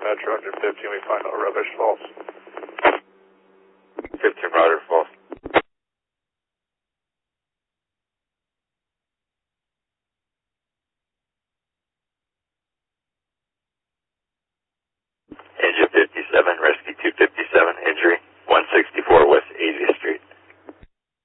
Metro, engine 15, we find no rubbish, false. 15 Roger, false. Engine 57, rescue 250.